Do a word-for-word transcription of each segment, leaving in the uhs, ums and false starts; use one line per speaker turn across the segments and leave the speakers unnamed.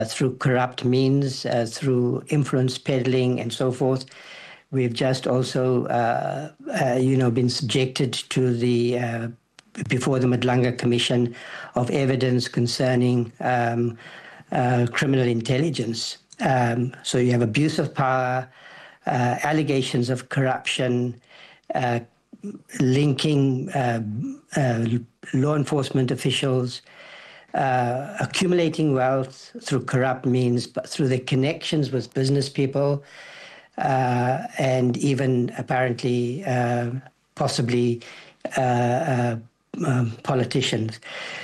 through corrupt means, uh, through influence peddling and so forth. We've just also, uh, uh, you know, been subjected to the, uh, before the Madlanga Commission, of evidence concerning um, uh, criminal intelligence. Um, so you have abuse of power, uh, allegations of corruption, uh, linking uh, uh, law enforcement officials, uh, accumulating wealth through corrupt means, but through the connections with business people, uh, and even apparently, uh, possibly uh, uh, um, politicians.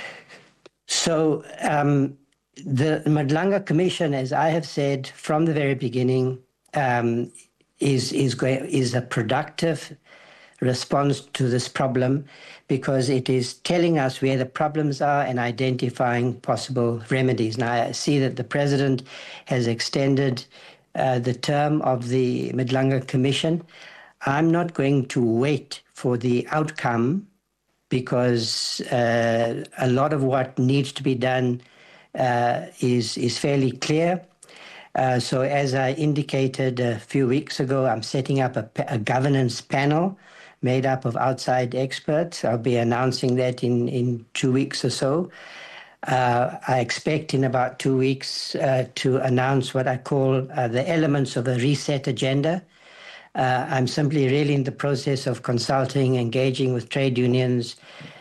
So um, the Madlanga Commission, as I have said from the very beginning, um, is is going, is a productive response to this problem, because it is telling us where the problems are and identifying possible remedies. Now, I see that the President has extended uh, the term of the Madlanga Commission. I'm not going to wait for the outcome, because uh, a lot of what needs to be done uh, is, is fairly clear. Uh, so as I indicated a few weeks ago, I'm setting up a, a governance panel made up of outside experts. I'll be announcing that in, in two weeks or so. Uh, I expect in about two weeks uh, to announce what I call uh, the elements of a reset agenda. Uh, I'm simply really in the process of consulting, engaging with trade unions,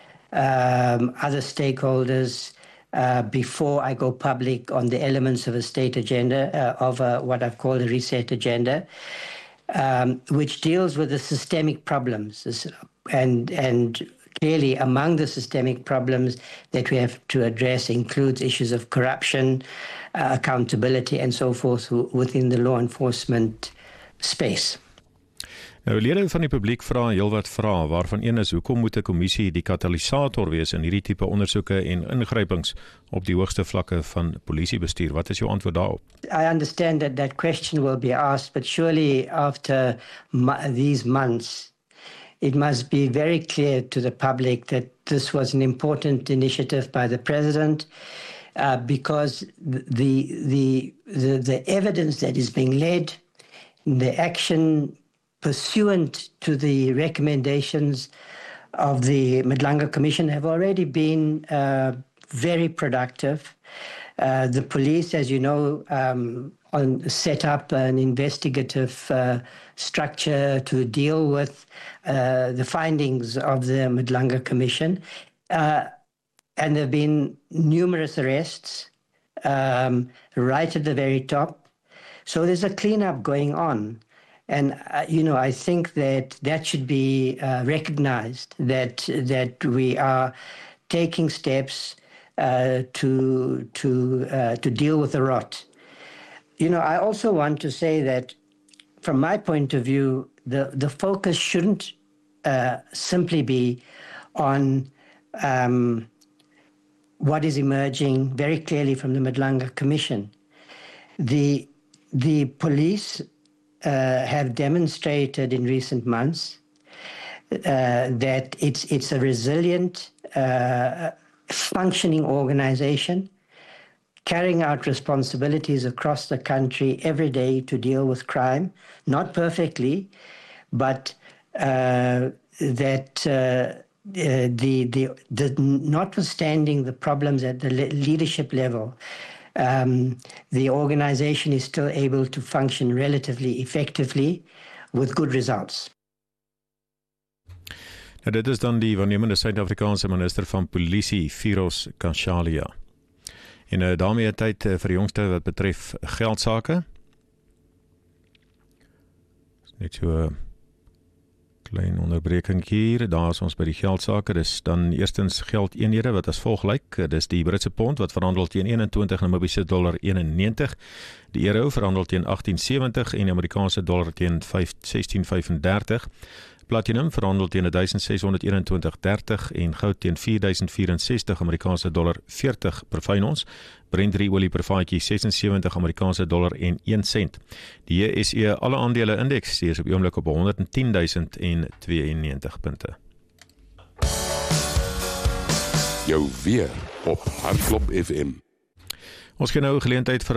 um, other stakeholders, uh, before I go public on the elements of a state agenda, uh, of a, what I've called a reset agenda. Um, which deals with the systemic problems, and and clearly among the systemic problems that we have to address includes issues of corruption, uh, accountability and so forth within the law enforcement space.
Nou, lede van die publiek vra heelwat vrae, waarvan een is, hoekom moet 'n kommissie die katalisator wees in hierdie tipe ondersoeke en ingrypings op die hoogste vlakke van polisiebestuur? Wat is jou antwoord daarop?
I understand that that question will be asked, but surely after these months, it must be very clear to the public that this was an important initiative by the President, uh, because the, the, the, the evidence that is being led, the action pursuant to the recommendations of the Madlanga Commission have already been uh, very productive. Uh, the police, as you know, um, on, set up an investigative uh, structure to deal with uh, the findings of the Madlanga Commission. Uh, and there have been numerous arrests um, right at the very top. So there's a cleanup going on. And, uh, you know, I think that that should be uh, recognized, that that we are taking steps uh, to to uh, to deal with the rot. You know, I also want to say that from my point of view, the, the focus shouldn't uh, simply be on um, what is emerging very clearly from the Madlanga Commission. The, the police Uh, have demonstrated in recent months uh, that it's it's a resilient, uh, functioning organization, carrying out responsibilities across the country every day to deal with crime, not perfectly, but uh, that uh, the, the the notwithstanding the problems at the leadership level, Um, the organization is still able to function relatively effectively with good results.
Nou, dit is dan die waarnemende Suid-Afrikaanse minister van Polisie, Firos Kanshalia. En uh, daarmee tyd uh, vir die jongste wat betref geldsake. Net so 'n uh, klein onderbreking hier, daar is ons by die geldsake. Dis dan eerstens geldeenhede wat as volg lyk. Dis die Britse pond wat verhandel teen eenentwintig Namibiese dollar eenennegentig, die euro verhandel teen agttien sewentig en die Amerikaanse dollar teen sestien vyf-en-dertig. Platinum verhandel teen duisend ses honderd eenentwintig komma dertig en goud teen vier duisend vyf en sestig Amerikaanse dollar veertig per fyn ons. Brent olie per vaatjie ses en sewentig Amerikaanse dollar en een sent. Die J S E alle aandele indeks steeds op die oomblik op honderd en tien duisend tweeënnegentig punte.
Jou weer op Hartklop F M.
Ons gee nou 'n geleentheid vir